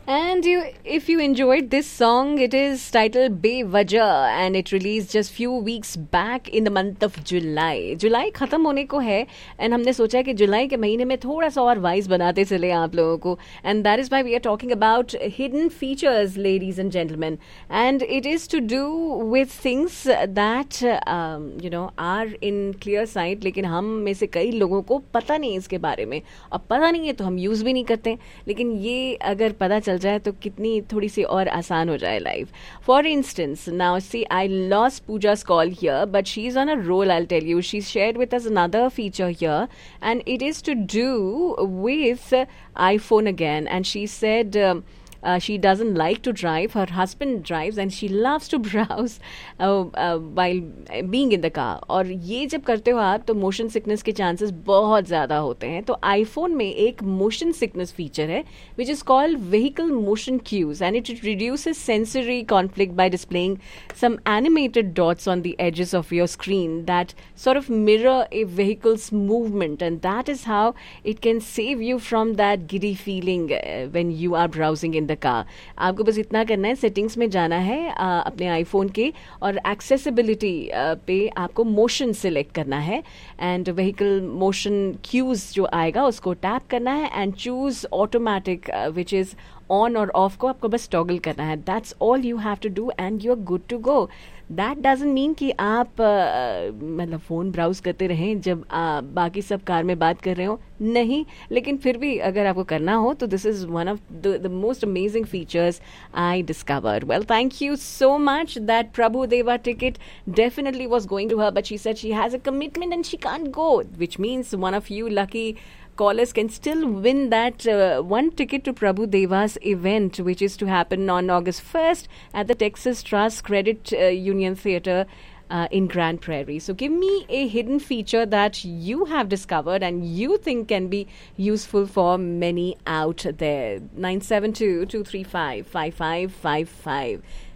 And if you enjoyed this song, it is titled Bewajah and it released just few weeks back in the month of July. जुलाई खत्म होने को है and हमने सोचा कि जुलाई के महीने में थोड़ा सा और वाइज बनाते चले आप लोगों को. And that is why we are talking about hidden features, ladies and gentlemen. And it is to do with things that are in clear sight, लेकिन हम में से कई लोगों को पता नहीं इसके बारे में. अब पता नहीं है तो हम यूज भी नहीं करते, लेकिन ये अगर पता चल जाए तो कितनी थोड़ी सी और आसान हो जाए life. For instance, now see I lost पूजा's call here, but she's on a roll, I'll tell you. She's shared with us another feature here, and it is to do with iPhone again. And she said she doesn't like to drive. Her husband drives and she loves to browse while being in the car. और ये जब करते हो आप तो motion sickness के chances बहुत ज़्यादा होते हैं. तो आईफोन में एक मोशन सिकनेस फीचर है which is called vehicle motion cues, and it reduces sensory conflict by displaying some animated dots on the edges of your screen that sort of mirror a vehicle's movement, and that is how it can save you from that giddy feeling when you are browsing in the car. आपको बस इतना करना है, settings में जाना है अपने iPhone के, और एक्सेसिबिलिटी पे आपको मोशन सिलेक्ट करना है एंड व्हीकल मोशन क्यूज जो आएगा उसको टैप करना है and choose automatic which is on और ऑफ को आपको बस टॉगल करना है. That's all you have to do and you are good to go. That doesn't mean कि आप मतलब फ़ोन ब्राउज करते रहें जब बाकी सब कार में बात कर रहे हो, नहीं. लेकिन फिर भी अगर आपको करना हो तो this is one of the most amazing features I discovered. Well, thank you so much. That प्रभु देवा ticket definitely was going to her, but she said she has a commitment and she can't go, which means one of you lucky callers can still win that one ticket to Prabhu Deva's event, which is to happen on August 1st at the Texas Trust Credit Union Theater in Grand Prairie. So give me a hidden feature that you have discovered and you think can be useful for many out there. 972-235-5555.